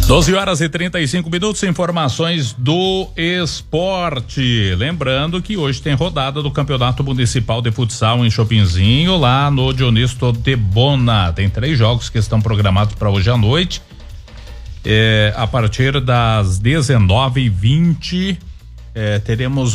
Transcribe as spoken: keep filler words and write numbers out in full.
doze horas e trinta e cinco minutos, informações do esporte. Lembrando que hoje tem rodada do Campeonato Municipal de Futsal em Chopinzinho, lá no Dionisto de Bona. Tem três jogos que estão programados para hoje à noite. É, a partir das dezenove e vinte, é, teremos